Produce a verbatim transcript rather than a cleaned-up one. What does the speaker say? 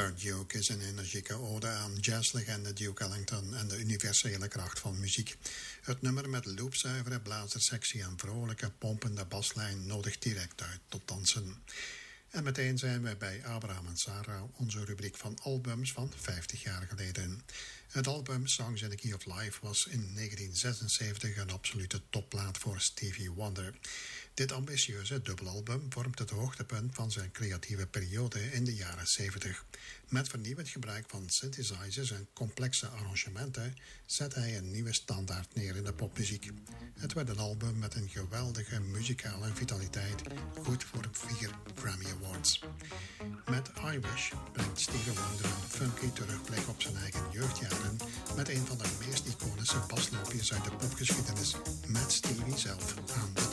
Killer Duke is een energieke ode aan jazzlegende Duke Ellington en de universele kracht van muziek. Het nummer met loopzuivere blazerssectie en vrolijke pompende baslijn nodigt direct uit tot dansen. En meteen zijn we bij Abraham en Sarah, onze rubriek van albums van vijftig jaar geleden. Het album Songs in the Key of Life was in negentien zesenzeventig een absolute topplaat voor Stevie Wonder. Dit ambitieuze dubbelalbum vormt het hoogtepunt van zijn creatieve periode in de jaren zeventig. Met vernieuwend gebruik van synthesizers en complexe arrangementen zet hij een nieuwe standaard neer in de popmuziek. Het werd een album met een geweldige muzikale vitaliteit, goed voor vier Grammy Awards. Met I Wish brengt Stevie Wonder een funky terugblik op zijn eigen jeugdjaren met een van de meest iconische basloopjes uit de popgeschiedenis, met Stevie zelf aan de